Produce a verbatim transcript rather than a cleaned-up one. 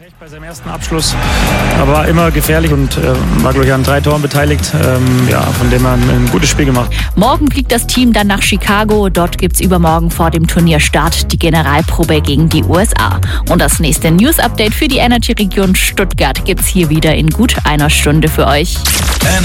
Pech bei seinem ersten Abschluss, aber immer gefährlich und äh, war, glaube ich, an drei Toren beteiligt. Ähm, ja, von dem her ein, ein gutes Spiel gemacht. Morgen fliegt das Team dann nach Chicago. Dort gibt es übermorgen vor dem Turnierstart die Generalprobe gegen die U S A. Und das nächste News-Update für die Energy-Region Stuttgart gibt es hier wieder in gut einer Stunde für euch.